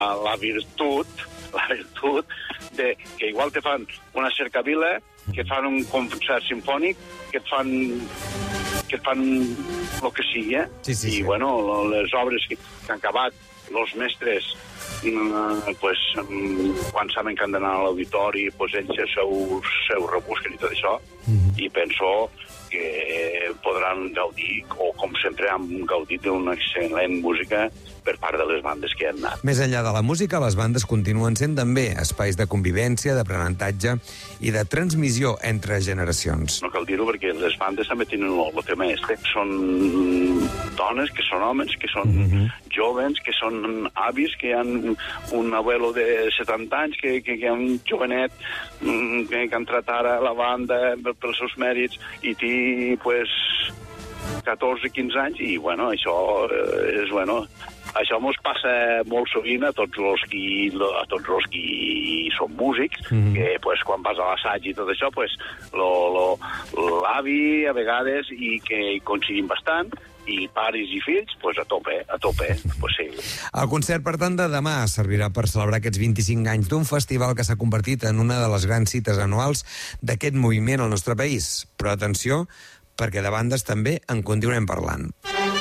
la virtut de que igual te fan una cercavila, que et fan un concert sinfònic, que et fan el que sigui, Sí. I, bueno, les obres que han acabat, els mestres, pues, quan saben que han d'anar a l'auditori, pues, ells seu rebusquen i tot això, i penso que podran gaudir, o com sempre han gaudit d'una excel·lent música per part de les bandes que han anat. Més enllà de la música, les bandes continuen sent també espais de convivència, d'aprenentatge i de transmissió entre generacions. No cal dir-ho perquè les bandes també tenen el tema este. Són dones, que són homes, que són jovens, que són avis, que hi ha un abuelo de 70 anys, que hi ha un jovenet que ha entrat ara a la banda pels seus mèrits i té, pues, 14-15 anys, i, bueno, això és, bueno, això mos passa molt sovint a tots els qui són músics, que, pues, quan vas a l'assaig i tot això, pues, l'avi, a vegades, i que hi coincidim bastant, i pares i fills, pues, a tope, pues sí. El concert, per tant, de demà servirà per celebrar aquests 25 anys d'un festival que s'ha convertit en una de les grans cites anuals d'aquest moviment al nostre país. Però atenció, perquè de bandes també en continuem parlant.